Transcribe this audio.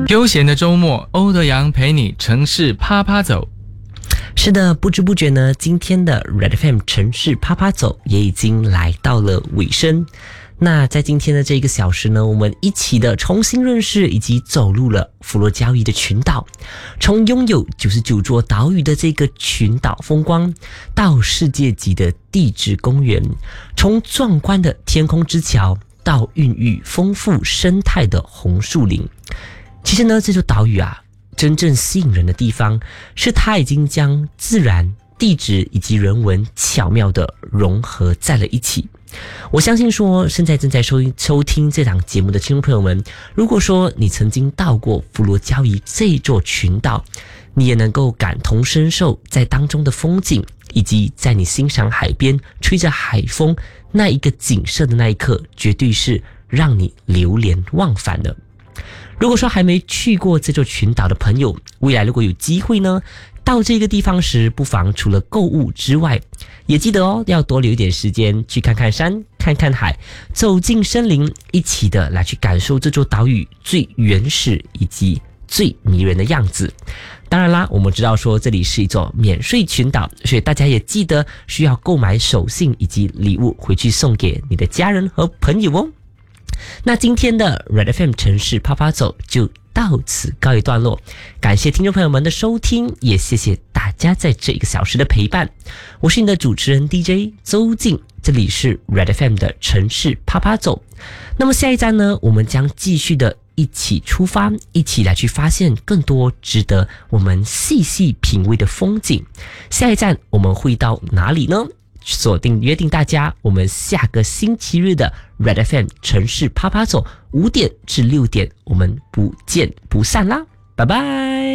悠闲的周末，欧德阳陪你城市趴趴走。 是的，不知不觉呢，今天的 Red FM 城市趴趴走也已经来到了尾声。那在今天的这个小时呢，我们一起的重新认识以及走入了佛罗交易的群岛，从拥有99座岛屿的这个群岛风光，到世界级的地质公园，从壮观的天空之桥到孕育丰富生态的红树林。其实呢，这座岛屿啊，真正吸引人的地方是它已经将自然、地质以及人文巧妙的融合在了一起。我相信说，现在正在收听这档节目的听众朋友们，如果说你曾经到过佛罗交易这一座群岛，你也能够感同身受在当中的风景，以及在你欣赏海边吹着海风那一个景色的那一刻，绝对是让你流连忘返的。如果说还没去过这座群岛的朋友，未来如果有机会呢，到这个地方时，不妨除了购物之外，也记得哦，要多留一点时间去看看山，看看海，走进森林，一起的来去感受这座岛屿最原始以及最迷人的样子。当然啦，我们知道说这里是一座免税群岛，所以大家也记得需要购买手信以及礼物回去送给你的家人和朋友哦。那今天的 Red FM 城市趴趴走就到此告一段落，感谢听众朋友们的收听，也谢谢大家在这1个小时的陪伴。我是你的主持人 DJ 周静，这里是 Red FM 的城市趴趴走。那么下一站呢，我们将继续的一起出发，一起来去发现更多值得我们细细品味的风景。下一站我们会到哪里呢？约定大家，我们下个星期日的 Red FM 城市趴趴走5点至6点，我们不见不散啦，拜拜。